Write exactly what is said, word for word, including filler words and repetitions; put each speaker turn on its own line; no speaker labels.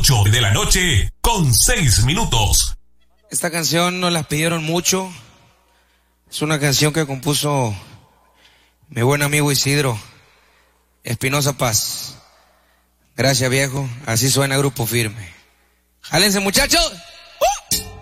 ocho de la noche con seis minutos.
Esta canción nos la pidieron mucho. Es una canción que compuso mi buen amigo Isidro Espinosa Paz. Gracias, viejo. Así suena Grupo Firme. ¡Jálense, muchachos!